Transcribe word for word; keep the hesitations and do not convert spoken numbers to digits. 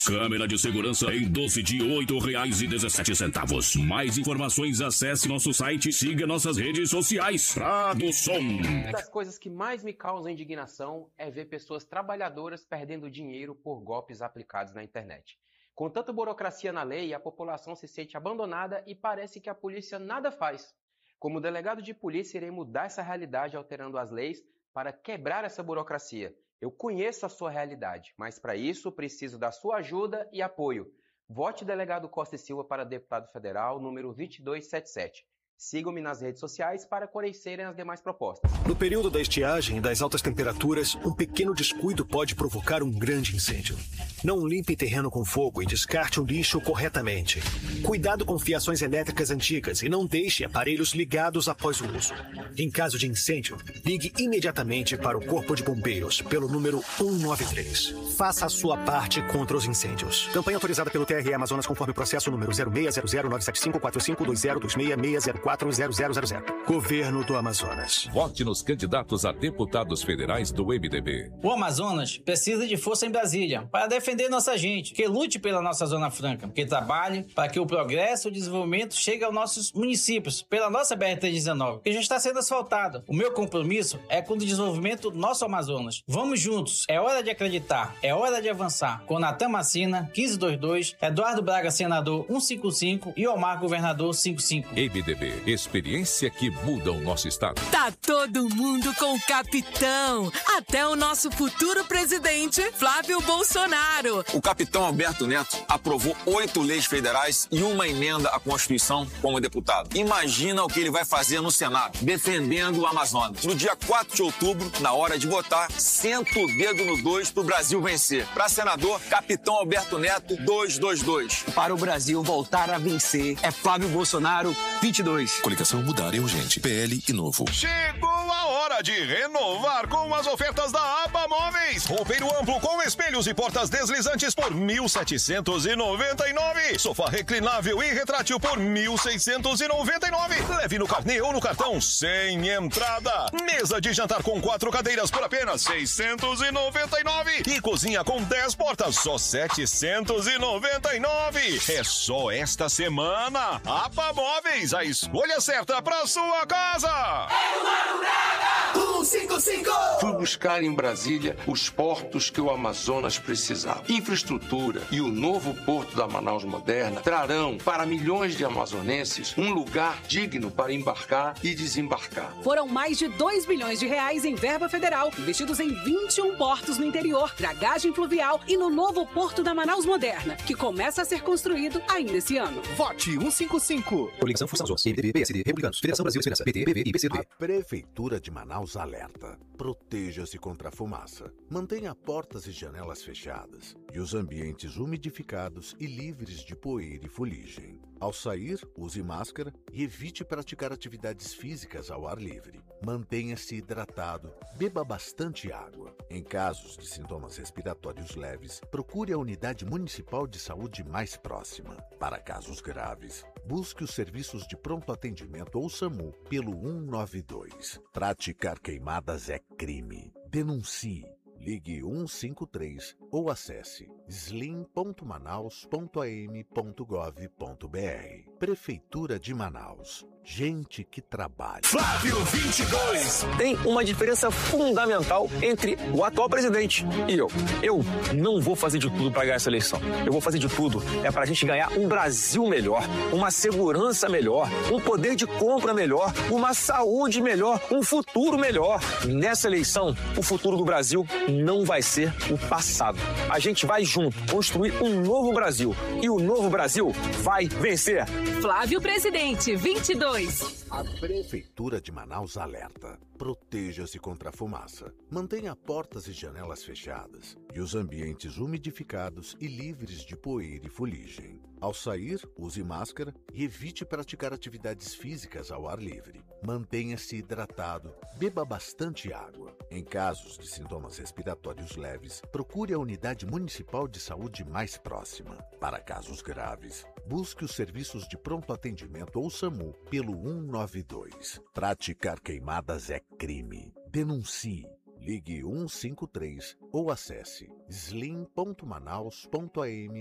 Câmera de segurança em doze de oito reais e dezessete centavos. Mais informações, acesse nosso site e siga nossas redes sociais. Tradução. Uma das coisas que mais me causam indignação é ver pessoas trabalhadoras perdendo dinheiro por golpes aplicados na internet. Com tanta burocracia na lei, a população se sente abandonada e parece que a polícia nada faz. Como delegado de polícia, irei mudar essa realidade alterando as leis para quebrar essa burocracia. Eu conheço a sua realidade, mas para isso preciso da sua ajuda e apoio. Vote Delegado Costa e Silva para deputado federal, número vinte e dois setenta e sete. Sigam-me nas redes sociais para conhecerem as demais propostas. No período da estiagem e das altas temperaturas, um pequeno descuido pode provocar um grande incêndio. Não limpe terreno com fogo e descarte o lixo corretamente. Cuidado com fiações elétricas antigas e não deixe aparelhos ligados após o uso. Em caso de incêndio, ligue imediatamente para o Corpo de Bombeiros pelo número cento e noventa e três. Faça a sua parte contra os incêndios. Campanha autorizada pelo T R E Amazonas conforme o processo número zero seis zero zero nove sete cinco quatro cinco dois zero dois seis seis zero quatro zero zero zero zero. Governo do Amazonas. Vote nos candidatos a deputados federais do M D B. O Amazonas precisa de força em Brasília para defender nossa gente, que lute pela nossa Zona Franca, que trabalhe para que o progresso e o desenvolvimento chegue aos nossos municípios, pela nossa B R trezentos e dezenove, que já está sendo asfaltada. O meu compromisso é com o desenvolvimento do nosso Amazonas. Vamos juntos, é hora de acreditar, é hora de avançar. Com Natan Macina, quinze vinte e dois, Eduardo Braga, senador cento e cinquenta e cinco e Omar, governador cinquenta e cinco. M D B, experiência que muda o nosso estado. Tá todo mundo com o capitão, até o nosso futuro presidente, Flávio Bolsonaro. O capitão Alberto Neto aprovou oito leis federais e uma emenda à Constituição como deputado. Imagina o que ele vai fazer no Senado, defendendo o Amazonas. No dia quatro de outubro, na hora de votar, senta o dedo no dois pro Brasil vencer. Para senador, capitão Alberto Neto, duzentos e vinte e dois. Para o Brasil voltar a vencer, é Flávio Bolsonaro, vinte e dois. Coligação Mudar é Urgente, P L e Novo. Chegou a hora de renovar com as ofertas da Aba Móveis. Roupeiro amplo com espelhos e portas deslizantes por mil setecentos e noventa e nove. Sofá reclinável e retrátil por mil seiscentos e noventa e nove. Leve no carnê ou no cartão sem entrada. Mesa de jantar com quatro cadeiras por apenas seiscentos e noventa e nove. E cozinha com dez portas, só setecentos e noventa e nove. É só esta semana. Aba Móveis, a escolha certa para sua casa. cento e cinquenta e cinco. Fui buscar em Brasília os portos que o Amazonas precisava. Infraestrutura e o novo porto da Manaus Moderna trarão para milhões de amazonenses um lugar digno para embarcar e desembarcar. Foram mais de dois bilhões de reais em verba federal, investidos em vinte e um portos no interior, dragagem fluvial e no novo porto da Manaus Moderna, que começa a ser construído ainda esse ano. Vote cento e cinquenta e cinco. Coligação Força Amazonas, M D B, P S D, Republicanos, Federação Brasil Esperança, P T, P V e P C do B. A Prefeitura de Manaus alerta. Proteja-se contra a fumaça. Mantenha portas e janelas fechadas e os ambientes umidificados e livres de poeira e fuligem. Ao sair, use máscara e evite praticar atividades físicas ao ar livre. Mantenha-se hidratado, beba bastante água. Em casos de sintomas respiratórios leves, procure a unidade municipal de saúde mais próxima. Para casos graves, busque os serviços de pronto atendimento ou SAMU pelo cento e noventa e dois. Praticar queimadas é crime. Denuncie. Ligue cento e cinquenta e três ou acesse slim ponto manaus ponto a m ponto gov ponto b r. Prefeitura de Manaus. Gente que trabalha. Flávio vinte e dois. Tem uma diferença fundamental entre o atual presidente e eu. Eu não vou fazer de tudo para ganhar essa eleição. Eu vou fazer de tudo é para a gente ganhar um Brasil melhor, uma segurança melhor, um poder de compra melhor, uma saúde melhor, um futuro melhor. Nessa eleição, o futuro do Brasil não vai ser o passado. A gente vai junto construir um novo Brasil e o novo Brasil vai vencer. Flávio Presidente, vinte e dois. A Prefeitura de Manaus alerta. Proteja-se contra a fumaça. Mantenha portas e janelas fechadas e os ambientes umidificados e livres de poeira e fuligem. Ao sair, use máscara e evite praticar atividades físicas ao ar livre. Mantenha-se hidratado, beba bastante água. Em casos de sintomas respiratórios leves, procure a unidade municipal de saúde mais próxima. Para casos graves, busque os serviços de pronto atendimento ou SAMU pelo cento e noventa e dois. Praticar queimadas é crime. Denuncie. Ligue um cinco três ou acesse slim ponto manaus ponto a m